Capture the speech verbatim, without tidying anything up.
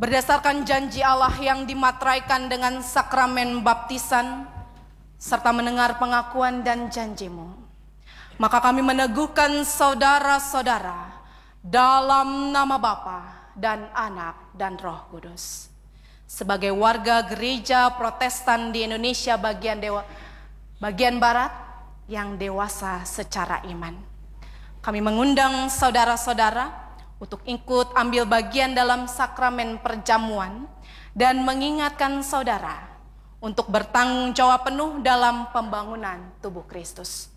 berdasarkan janji Allah yang dimateraikan dengan sakramen baptisan, serta mendengar pengakuan dan janjimu, maka kami meneguhkan saudara-saudara dalam nama Bapa dan Anak dan Roh Kudus. Sebagai warga gereja Protestan di Indonesia bagian dewa, bagian barat yang dewasa secara iman, kami mengundang saudara-saudara untuk ikut ambil bagian dalam sakramen perjamuan dan mengingatkan saudara untuk bertanggung jawab penuh dalam pembangunan tubuh Kristus.